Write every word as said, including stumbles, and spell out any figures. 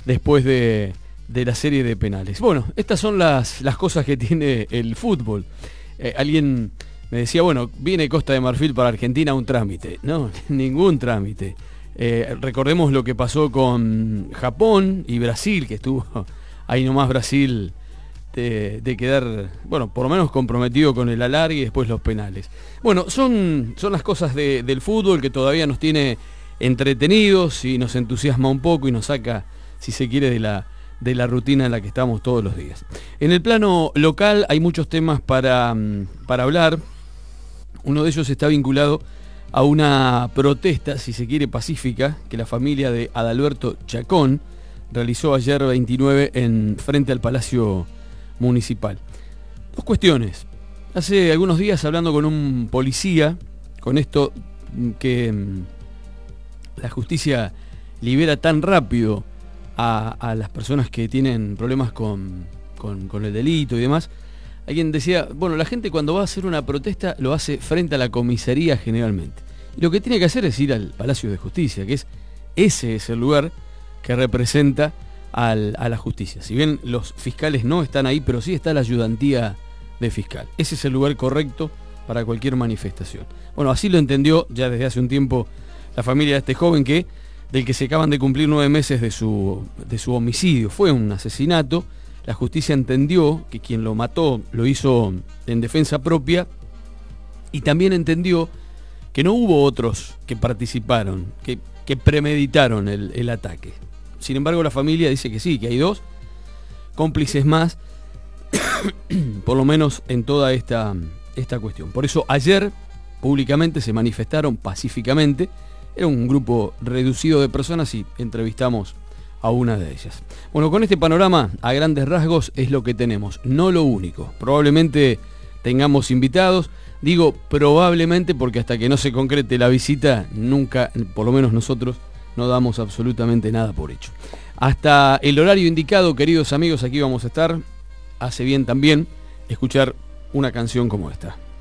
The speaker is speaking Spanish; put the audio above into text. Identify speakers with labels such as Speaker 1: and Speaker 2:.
Speaker 1: después de, de la serie de penales. Bueno, estas son las, las cosas que tiene el fútbol. Eh, alguien me decía, bueno, viene Costa de Marfil para Argentina, un trámite. No, ningún trámite. Eh, recordemos lo que pasó con Japón y Brasil, que estuvo ahí nomás Brasil de, de quedar, bueno, por lo menos comprometido con el alargue y después los penales. Bueno, son, son las cosas de, del fútbol que todavía nos tiene entretenidos y nos entusiasma un poco y nos saca, si se quiere, de la, de la rutina en la que estamos todos los días. En el plano local hay muchos temas para, para hablar. Uno de ellos está vinculado a una protesta, si se quiere, pacífica, que la familia de Adalberto Chacón realizó ayer veintinueve en frente al Palacio Municipal. Dos cuestiones. Hace algunos días, hablando con un policía, con esto que la justicia libera tan rápido a, a las personas que tienen problemas con, con, con el delito y demás, alguien decía, bueno, la gente cuando va a hacer una protesta lo hace frente a la comisaría generalmente. Y lo que tiene que hacer es ir al Palacio de Justicia, que es ese es el lugar que representa al, a la justicia. Si bien los fiscales no están ahí, pero sí está la ayudantía de fiscal. Ese es el lugar correcto para cualquier manifestación. Bueno, así lo entendió ya desde hace un tiempo la familia de este joven, que del que se acaban de cumplir nueve meses de su, de su homicidio. Fue un asesinato. La justicia entendió que quien lo mató lo hizo en defensa propia y también entendió que no hubo otros que participaron, que, que premeditaron el, el ataque. Sin embargo, la familia dice que sí, que hay dos cómplices más, por lo menos en toda esta, esta cuestión. Por eso ayer públicamente se manifestaron pacíficamente. Era un grupo reducido de personas y entrevistamos a una de ellas. Bueno, con este panorama, a grandes rasgos, es lo que tenemos, no lo único. Probablemente tengamos invitados, digo probablemente porque hasta que no se concrete la visita, nunca, por lo menos nosotros, no damos absolutamente nada por hecho. Hasta el horario indicado, queridos amigos, aquí vamos a estar. Hace bien también escuchar una canción como esta.